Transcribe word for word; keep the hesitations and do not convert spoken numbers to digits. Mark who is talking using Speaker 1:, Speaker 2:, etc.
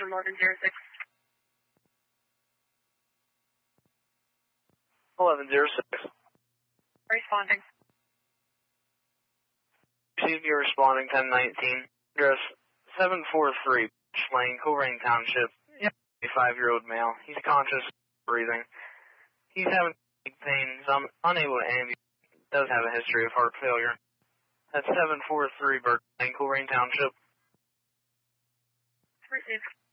Speaker 1: eleven zero six.
Speaker 2: eleven zero six.
Speaker 1: Responding.
Speaker 2: Received your responding ten nineteen. Address seven four three Lane, Colerain Township. Yep. A five-year-old male. He's conscious, breathing. He's having pain. He's un unable to ambulate. Does have a history of heart failure. That's seven four three Lane, Colerain Township.
Speaker 1: Received.